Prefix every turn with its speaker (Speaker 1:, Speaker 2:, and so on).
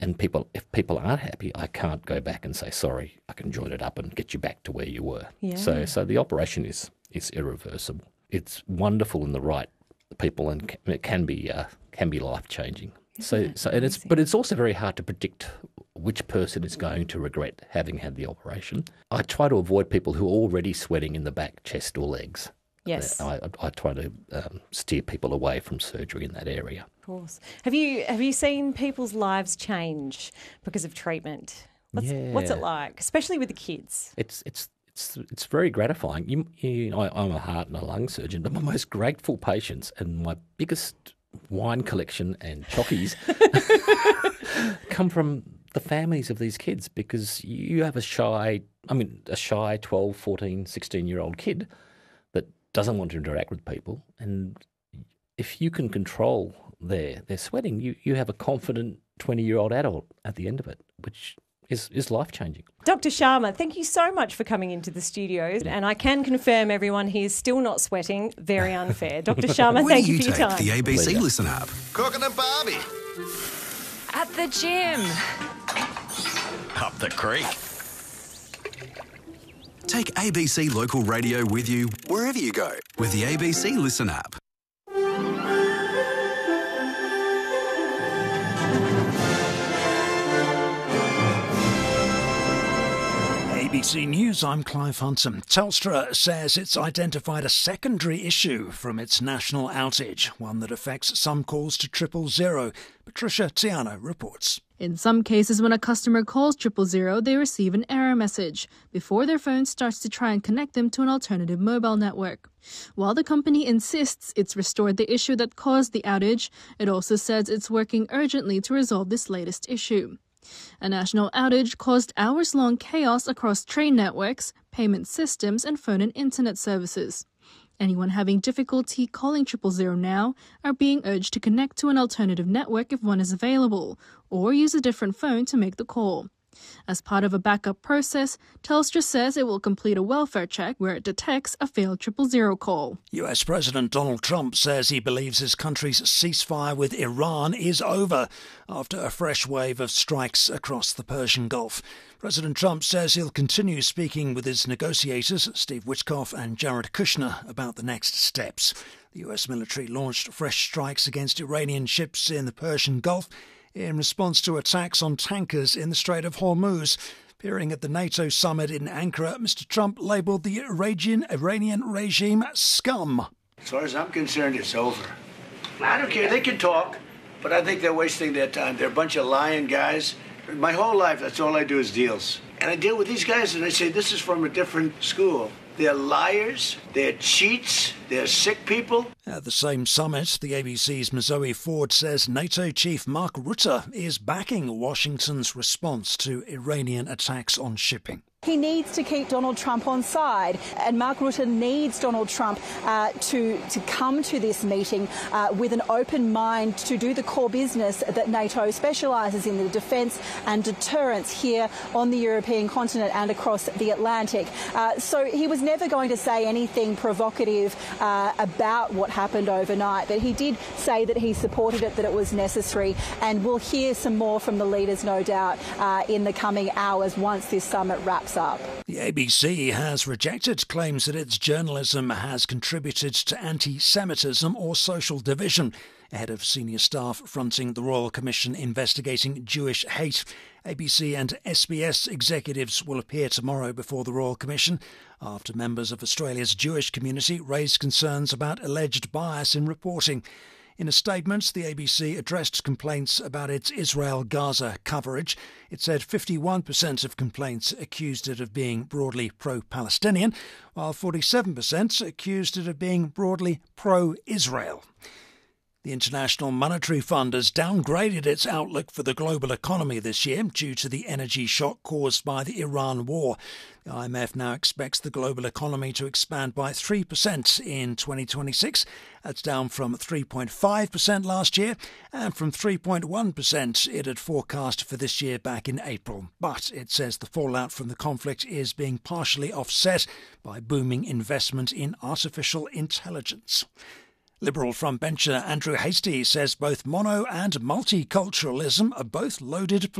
Speaker 1: And if people aren't happy, I can't go back and say, sorry, I can join it up and get you back to where you were.
Speaker 2: Yeah.
Speaker 1: So the operation is irreversible. It's wonderful in the right people, and it can be life changing. But it's also very hard to predict which person is going to regret having had the operation. I try to avoid people who are already sweating in the back, chest or legs.
Speaker 2: Yes.
Speaker 1: I try to steer people away from surgery in that area.
Speaker 2: Of course. Have you seen people's lives change because of treatment? What's it like, especially with the kids?
Speaker 1: It's very gratifying. I'm a heart and a lung surgeon, but my most grateful patients and my biggest wine collection and chockies come from the families of these kids, because you have a shy 12, 14, 16-year-old kid that doesn't want to interact with people, and if you can control their sweating, you have a confident 20-year-old adult at the end of it, which is life-changing.
Speaker 2: Dr. Sharma, thank you so much for coming into the studio. And I can confirm, everyone, he is still not sweating. Very unfair. Dr. Sharma, thank you for your time.
Speaker 3: The ABC Listen app.
Speaker 4: Cooking and Barbie.
Speaker 5: At the gym.
Speaker 4: Up the creek.
Speaker 3: Take ABC Local Radio with you wherever you go with the ABC Listen app.
Speaker 6: ABC News, I'm Clive Hunton. Telstra says it's identified a secondary issue from its national outage, one that affects some calls to 000. Patricia Tiano reports.
Speaker 7: In some cases, when a customer calls 000, they receive an error message before their phone starts to try and connect them to an alternative mobile network. While the company insists it's restored the issue that caused the outage, it also says it's working urgently to resolve this latest issue. A national outage caused hours-long chaos across train networks, payment systems, and phone and internet services. Anyone having difficulty calling 000 now are being urged to connect to an alternative network if one is available, or use a different phone to make the call. As part of a backup process, Telstra says it will complete a welfare check where it detects a failed 000 call.
Speaker 6: US President Donald Trump says he believes his country's ceasefire with Iran is over after a fresh wave of strikes across the Persian Gulf. President Trump says he'll continue speaking with his negotiators, Steve Witkoff and Jared Kushner, about the next steps. The US military launched fresh strikes against Iranian ships in the Persian Gulf in response to attacks on tankers in the Strait of Hormuz. Appearing at the NATO summit in Ankara, Mr. Trump labelled the Iranian regime scum.
Speaker 8: As far as I'm concerned, it's over. I don't care. They can talk, but I think they're wasting their time. They're a bunch of lying guys. My whole life, that's all I do is deals. And I deal with these guys, and I say, this is from a different school. They're liars, they're cheats, they're sick people.
Speaker 6: At the same summit, the ABC's Zoe Ford says NATO chief Mark Rutte is backing Washington's response to Iranian attacks on shipping.
Speaker 9: He needs to keep Donald Trump on side, and Mark Rutte needs Donald Trump to come to this meeting with an open mind to do the core business that NATO specialises in, the defence and deterrence here on the European continent and across the Atlantic. So he was never going to say anything provocative about what happened overnight, but he did say that he supported it, that it was necessary, and we'll hear some more from the leaders, no doubt, in the coming hours once this summit wraps up.
Speaker 6: The ABC has rejected claims that its journalism has contributed to anti-Semitism or social division. Ahead of senior staff fronting the Royal Commission investigating Jewish hate, ABC and SBS executives will appear tomorrow before the Royal Commission after members of Australia's Jewish community raised concerns about alleged bias in reporting. In a statement, the ABC addressed complaints about its Israel-Gaza coverage. It said 51% of complaints accused it of being broadly pro-Palestinian, while 47% accused it of being broadly pro-Israel. The International Monetary Fund has downgraded its outlook for the global economy this year due to the energy shock caused by the Iran war. The IMF now expects the global economy to expand by 3% in 2026. That's down from 3.5% last year and from 3.1% it had forecast for this year back in April. But it says the fallout from the conflict is being partially offset by booming investment in artificial intelligence. Liberal frontbencher Andrew Hastie says both mono and multiculturalism are both loaded